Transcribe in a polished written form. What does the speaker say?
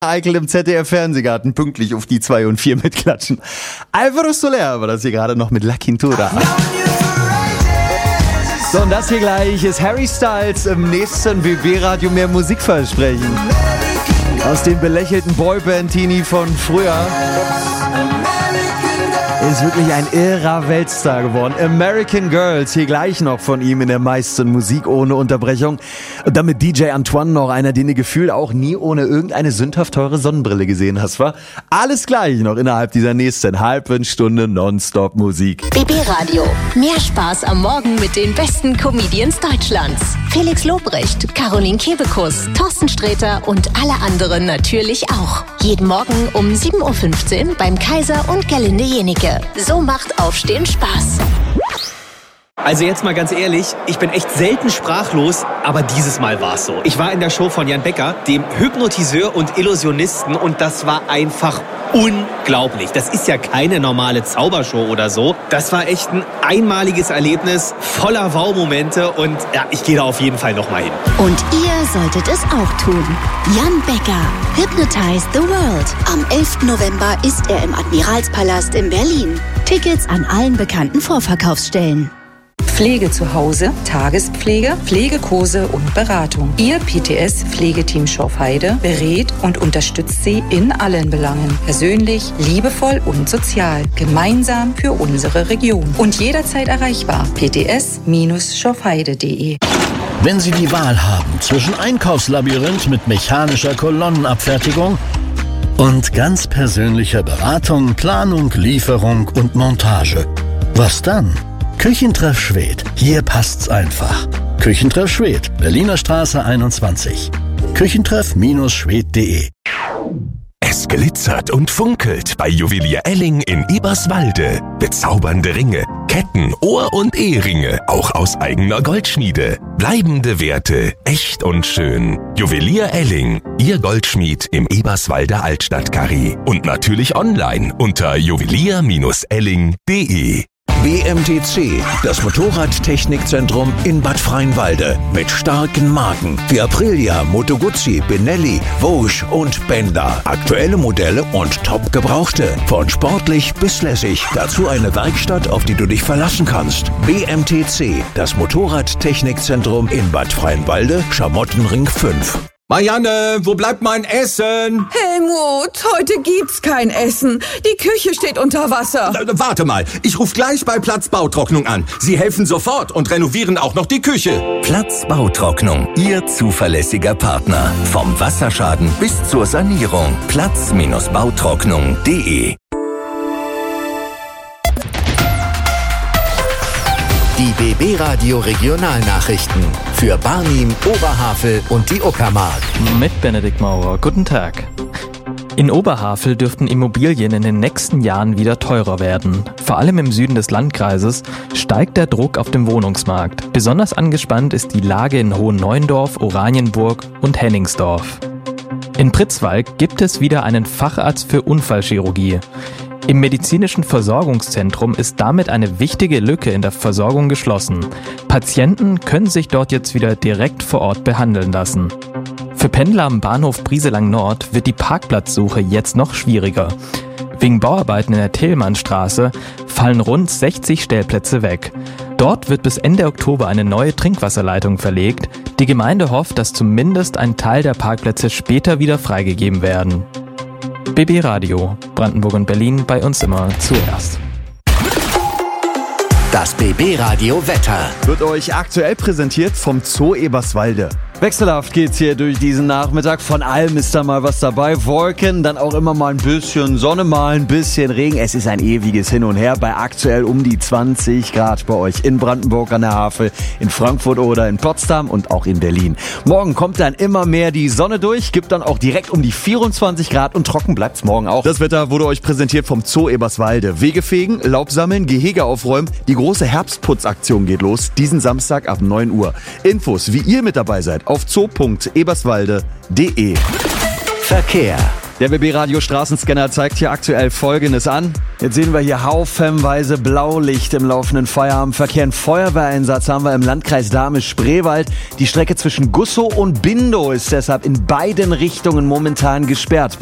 Eichel im ZDF-Fernsehgarten pünktlich auf die 2 und 4 mitklatschen. Alvaro Soler war das hier gerade noch mit La Quintura. So, und das hier gleich ist Harry Styles im nächsten BB-Radio mehr Musikversprechen. Aus dem belächelten Boyband-Teenie von früher. Ist wirklich ein irrer Weltstar geworden. American Girls, hier gleich noch von ihm in der meisten Musik ohne Unterbrechung. Und dann mit DJ Antoine noch einer, den du gefühlt auch nie ohne irgendeine sündhaft teure Sonnenbrille gesehen hast, wa? Alles gleich noch innerhalb dieser nächsten halben Stunde Nonstop Musik. BB Radio. Mehr Spaß am Morgen mit den besten Comedians Deutschlands. Felix Lobrecht, Caroline Kebekus, Thorsten Sträter und alle anderen natürlich auch. Jeden Morgen um 7.15 Uhr beim Kaiser und Gerlinde Jenike. So macht Aufstehen Spaß. Also jetzt mal ganz ehrlich, ich bin echt selten sprachlos, aber dieses Mal war es so. Ich war in der Show von Jan Becker, dem Hypnotiseur und Illusionisten, und das war einfach unglaublich. Das ist ja keine normale Zaubershow oder so. Das war echt ein einmaliges Erlebnis, voller Wow-Momente, und ja, ich gehe da auf jeden Fall nochmal hin. Und ihr solltet es auch tun. Jan Becker, Hypnotize the World. Am 11. November ist er im Admiralspalast in Berlin. Tickets an allen bekannten Vorverkaufsstellen. Pflege zu Hause, Tagespflege, Pflegekurse und Beratung. Ihr PTS-Pflegeteam Schorfheide berät und unterstützt Sie in allen Belangen. Persönlich, liebevoll und sozial. Gemeinsam für unsere Region. Und jederzeit erreichbar. pts-schorfheide.de. Wenn Sie die Wahl haben zwischen Einkaufslabyrinth mit mechanischer Kolonnenabfertigung und ganz persönlicher Beratung, Planung, Lieferung und Montage, was dann? Küchentreff Schwedt. Hier passt's einfach. Küchentreff Schwedt, Berliner Straße 21. Küchentreff-schwedt.de. Es glitzert und funkelt bei Juwelier Elling in Eberswalde. Bezaubernde Ringe, Ketten, Ohr- und Eheringe, auch aus eigener Goldschmiede. Bleibende Werte, echt und schön. Juwelier Elling, Ihr Goldschmied im Eberswalder Altstadtkarree. Und natürlich online unter juwelier-elling.de. BMTC, das Motorradtechnikzentrum in Bad Freienwalde. Mit starken Marken wie Aprilia, Moto Guzzi, Benelli, Vosges und Benda. Aktuelle Modelle und top gebrauchte. Von sportlich bis lässig. Dazu eine Werkstatt, auf die du dich verlassen kannst. BMTC, das Motorradtechnikzentrum in Bad Freienwalde, Schamottenring 5. Marianne, wo bleibt mein Essen? Helmut, heute gibt's kein Essen. Die Küche steht unter Wasser. Warte mal, ich rufe gleich bei Platz Bautrocknung an. Sie helfen sofort und renovieren auch noch die Küche. Platz Bautrocknung, Ihr zuverlässiger Partner. Vom Wasserschaden bis zur Sanierung. Platz-bautrocknung.de. Die BB Radio Regionalnachrichten für Barnim, Oberhavel und die Uckermark. Mit Benedikt Maurer. Guten Tag. In Oberhavel dürften Immobilien in den nächsten Jahren wieder teurer werden. Vor allem im Süden des Landkreises steigt der Druck auf dem Wohnungsmarkt. Besonders angespannt ist die Lage in Hohenneuendorf, Oranienburg und Henningsdorf. In Pritzwalk gibt es wieder einen Facharzt für Unfallchirurgie. Im medizinischen Versorgungszentrum ist damit eine wichtige Lücke in der Versorgung geschlossen. Patienten können sich dort jetzt wieder direkt vor Ort behandeln lassen. Für Pendler am Bahnhof Brieselang Nord wird die Parkplatzsuche jetzt noch schwieriger. Wegen Bauarbeiten in der Thälmannstraße fallen rund 60 Stellplätze weg. Dort wird bis Ende Oktober eine neue Trinkwasserleitung verlegt. Die Gemeinde hofft, dass zumindest ein Teil der Parkplätze später wieder freigegeben werden. BB Radio, Brandenburg und Berlin, bei uns immer zuerst. Das BB Radio Wetter wird euch aktuell präsentiert vom Zoo Eberswalde. Wechselhaft geht's hier durch diesen Nachmittag. Von allem ist da mal was dabei. Wolken, dann auch immer mal ein bisschen Sonne, mal ein bisschen Regen. Es ist ein ewiges Hin und Her bei aktuell um die 20 Grad bei euch in Brandenburg an der Havel, in Frankfurt oder in Potsdam und auch in Berlin. Morgen kommt dann immer mehr die Sonne durch, gibt dann auch direkt um die 24 Grad und trocken bleibt's morgen auch. Das Wetter wurde euch präsentiert vom Zoo Eberswalde. Wege fegen, Laub sammeln, Gehege aufräumen. Die große Herbstputzaktion geht los, diesen Samstag ab 9 Uhr. Infos, wie ihr mit dabei seid, auf zoo.eberswalde.de. Verkehr. Der BB Radio Straßenscanner zeigt hier aktuell Folgendes an. Jetzt sehen wir hier haufenweise Blaulicht im laufenden Feierabendverkehr. Einen Feuerwehreinsatz haben wir im Landkreis Dahme-Spreewald. Die Strecke zwischen Gussow und Bindow ist deshalb in beiden Richtungen momentan gesperrt.